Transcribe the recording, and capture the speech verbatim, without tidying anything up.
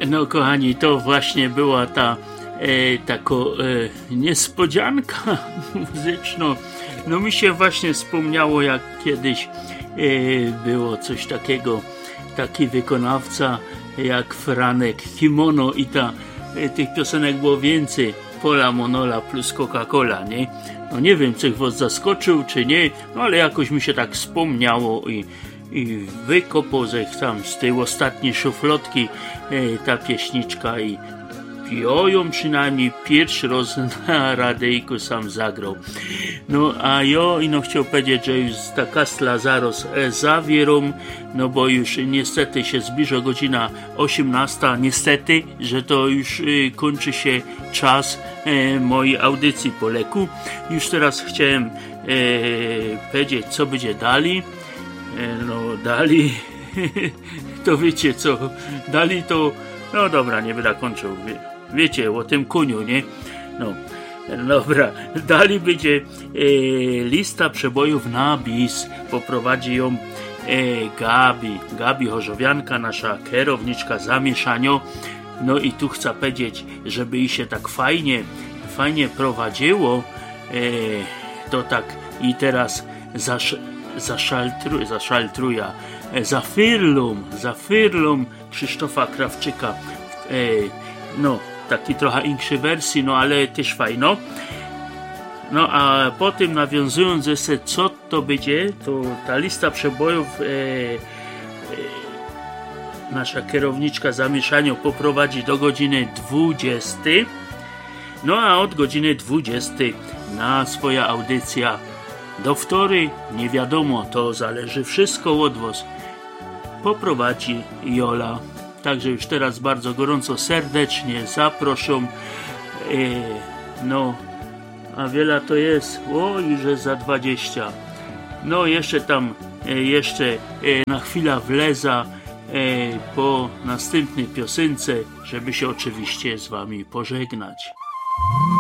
No kochani, to właśnie była ta e, taka e, niespodzianka muzyczna. No mi się właśnie wspomniało, jak kiedyś e, było coś takiego, taki wykonawca jak Franek Kimono i ta, e, tych piosenek było więcej. Pola Monola plus Coca-Cola, nie? No nie wiem, czy was zaskoczył, czy nie, no ale jakoś mi się tak wspomniało i i wykopał ze tam z tej ostatniej szuflotki e, ta pieśniczka i ją przynajmniej pierwszy raz na radyjku sam zagrał. No a ja ino chciał powiedzieć, że już ta kastla zaraz e, zawierą, no bo już niestety się zbliża godzina osiemnasta, niestety, że to już e, kończy się czas e, mojej audycji po leku. Już teraz chciałem e, powiedzieć, co będzie dalej. No dali to wiecie co, dali to, no dobra, nie będę kończył, Wie, wiecie o tym koniu, nie? No dobra, dali będzie e, lista przebojów na bis, poprowadzi ją e, Gabi, Gabi Chorzowianka, nasza kierowniczka zamieszania. No i tu chcę powiedzieć, żeby jej się tak fajnie, fajnie prowadziło, e, to tak i teraz zasz Zaszaltru, zaszaltruja, e, za fyrlum, za fyrlum Krzysztofa Krawczyka. E, no, taki trochę inszy wersji, no ale też fajno. No a potem nawiązując jeszcze, co to będzie, to ta lista przebojów e, e, nasza kierowniczka zamieszania poprowadzi do godziny dwudziestej. No a od godziny dwudziestej na swoja audycja do wtory, nie wiadomo, to zależy wszystko od was, poprowadzi Jola. Także już teraz bardzo gorąco, serdecznie zaproszą. E, no, a wiele to jest, o, już jest za dwadzieścia. No, jeszcze tam, e, jeszcze e, na chwilę wleza e, po następnej piosence, żeby się oczywiście z wami pożegnać.